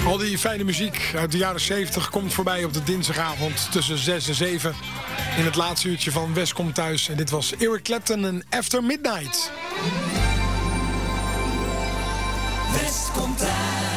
Al die fijne muziek uit de jaren 70 komt voorbij op de dinsdagavond tussen 6 en 7. In het laatste uurtje van West komt thuis. En dit was Eric Clapton en After Midnight. West komt thuis.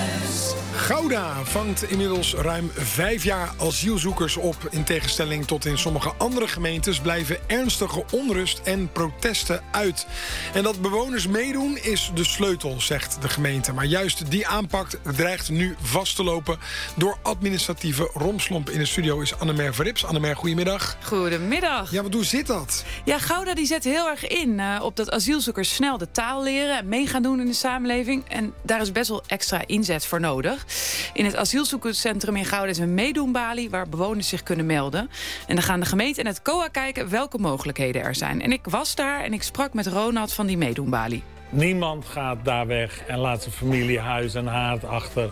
Gouda vangt inmiddels ruim 5 jaar asielzoekers op. In tegenstelling tot in sommige andere gemeentes blijven ernstige onrust en protesten uit. En dat bewoners meedoen is de sleutel, zegt de gemeente. Maar juist die aanpak dreigt nu vast te lopen door administratieve rompslomp. In de studio is Annemer Verrips. Annemer, goedemiddag. Goedemiddag. Ja, want hoe zit dat? Ja, Gouda die zet heel erg in op dat asielzoekers snel de taal leren en mee gaan doen in de samenleving. En daar is best wel extra inzet voor nodig. In het asielzoekerscentrum in Gouda is een meedoenbalie waar bewoners zich kunnen melden. En dan gaan de gemeente en het COA kijken welke mogelijkheden er zijn. En ik was daar en ik sprak met Ronald van die meedoenbalie. Niemand gaat daar weg en laat zijn familie, huis en haard achter,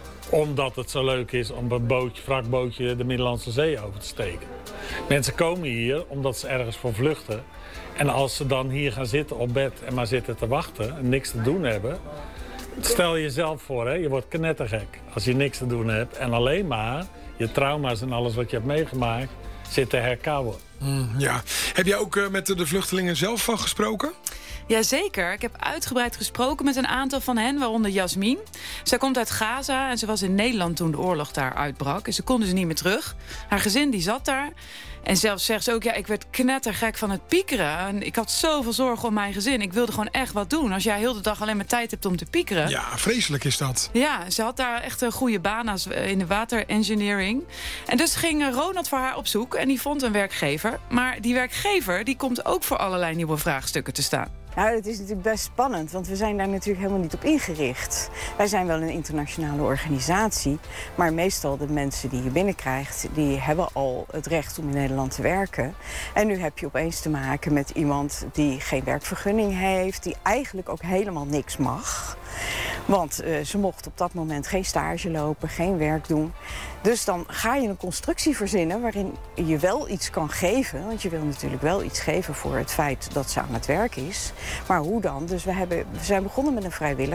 omdat het zo leuk is om een vrachtbootje de Middellandse Zee over te steken. Mensen komen hier omdat ze ergens voor vluchten. En als ze dan hier gaan zitten op bed en maar zitten te wachten en niks te doen hebben, stel je jezelf voor, hè? Je wordt knettergek als je niks te doen hebt en alleen maar je trauma's en alles wat je hebt meegemaakt zit te herkauwen. Ja. Heb jij ook met de vluchtelingen zelf van gesproken? Jazeker, ik heb uitgebreid gesproken met een aantal van hen, waaronder Jasmin. Zij komt uit Gaza en ze was in Nederland toen de oorlog daar uitbrak. En ze kon dus niet meer terug. Haar gezin die zat daar. En zelfs zegt ze ook, ja, ik werd knettergek van het piekeren. En ik had zoveel zorgen om mijn gezin. Ik wilde gewoon echt wat doen. Als jij heel de dag alleen maar tijd hebt om te piekeren. Ja, vreselijk is dat. Ja, ze had daar echt een goede baan in de waterengineering. En dus ging Ronald voor haar op zoek en die vond een werkgever. Maar die werkgever die komt ook voor allerlei nieuwe vraagstukken te staan. Nou, het is natuurlijk best spannend, want we zijn daar natuurlijk helemaal niet op ingericht. Wij zijn wel een internationale organisatie, maar meestal de mensen die je binnenkrijgt, die hebben al het recht om in Nederland te werken. En nu heb je opeens te maken met iemand die geen werkvergunning heeft, die eigenlijk ook helemaal niks mag. Want ze mocht op dat moment geen stage lopen, geen werk doen. Dus dan ga je een constructie verzinnen waarin je wel iets kan geven. Want je wil natuurlijk wel iets geven voor het feit dat ze aan het werk is. Maar hoe dan? Dus we zijn begonnen met een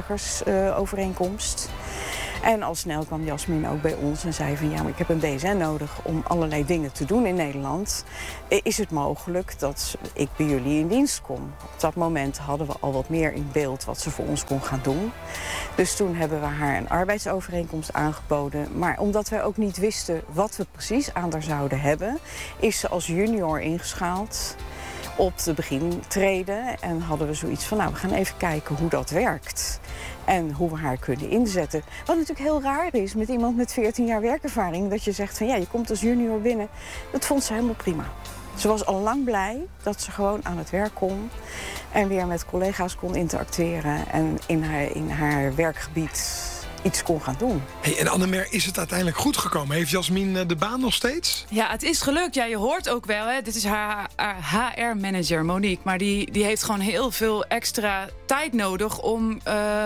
vrijwilligersovereenkomst. En al snel kwam Jasmin ook bij ons en zei van ja, maar ik heb een BSN nodig om allerlei dingen te doen in Nederland. Is het mogelijk dat ik bij jullie in dienst kom? Op dat moment hadden we al wat meer in beeld wat ze voor ons kon gaan doen. Dus toen hebben we haar een arbeidsovereenkomst aangeboden. Maar omdat wij ook niet wisten wat we precies aan haar zouden hebben, is ze als junior ingeschaald op de begintreden. En hadden we zoiets van, nou, we gaan even kijken hoe dat werkt. En hoe we haar kunnen inzetten. Wat natuurlijk heel raar is met iemand met 14 jaar werkervaring. Dat je zegt van ja, je komt als junior binnen. Dat vond ze helemaal prima. Ze was al lang blij dat ze gewoon aan het werk kon. En weer met collega's kon interacteren. En in haar werkgebied iets kon gaan doen. Hey, en Annemer, is het uiteindelijk goed gekomen? Heeft Jasmin de baan nog steeds? Ja, het is gelukt. Ja, je hoort ook wel, hè, dit is haar HR-manager Monique. Maar die heeft gewoon heel veel extra tijd nodig om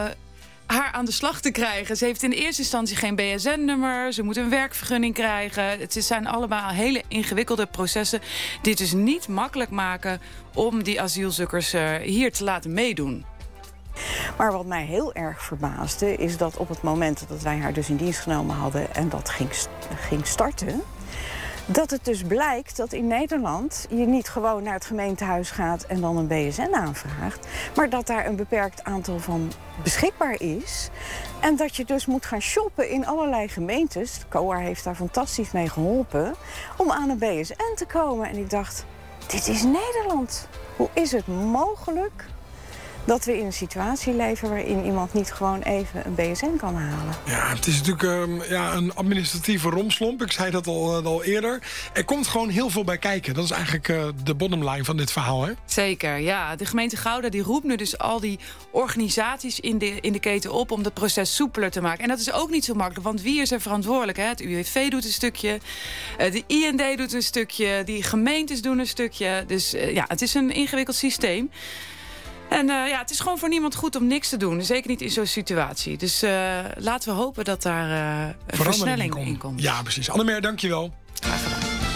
haar aan de slag te krijgen. Ze heeft in de eerste instantie geen BSN-nummer. Ze moet een werkvergunning krijgen. Het zijn allemaal hele ingewikkelde processen die het dus niet makkelijk maken om die asielzoekers hier te laten meedoen. Maar wat mij heel erg verbaasde is dat op het moment dat wij haar dus in dienst genomen hadden en dat ging starten, dat het dus blijkt dat in Nederland je niet gewoon naar het gemeentehuis gaat en dan een BSN aanvraagt, maar dat daar een beperkt aantal van beschikbaar is. En dat je dus moet gaan shoppen in allerlei gemeentes. COA heeft daar fantastisch mee geholpen om aan een BSN te komen. En ik dacht, dit is Nederland. Hoe is het mogelijk dat we in een situatie leven waarin iemand niet gewoon even een BSN kan halen? Ja, het is natuurlijk een administratieve rompslomp. Ik zei dat al eerder. Er komt gewoon heel veel bij kijken. Dat is eigenlijk de bottomline van dit verhaal, hè? Zeker, ja. De gemeente Gouda die roept nu dus al die organisaties in de keten op om het proces soepeler te maken. En dat is ook niet zo makkelijk, want wie is er verantwoordelijk? Hè? Het UWV doet een stukje, de IND doet een stukje, die gemeentes doen een stukje. Dus het is een ingewikkeld systeem. En het is gewoon voor niemand goed om niks te doen. Zeker niet in zo'n situatie. Dus laten we hopen dat daar een versnelling in komt. Ja, precies. Annemer, dank je wel. Graag gedaan.